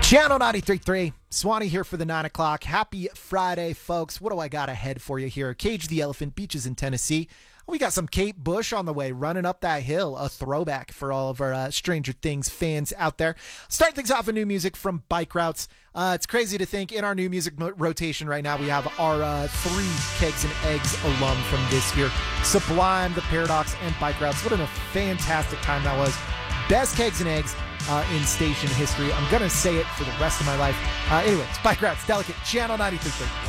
Channel 93.3, Swanee here for the 9 o'clock. Happy Friday, folks. What do I got ahead for you here? Cage the Elephant, Beaches in Tennessee. We got some Kate Bush on the way, running up that hill, a throwback for all of our Stranger Things fans out there. Start things off with new music from Bike Routes. It's crazy to think in our new music rotation right now, we have our 3 Kegs and Eggs alum from this year. Sublime, The Paradox, and Bike Routes. What a fantastic time that was. Best Kegs and Eggs in station history. I'm going to say it for the rest of my life. Anyways, Bike Routes, Delicate, Channel 93.3.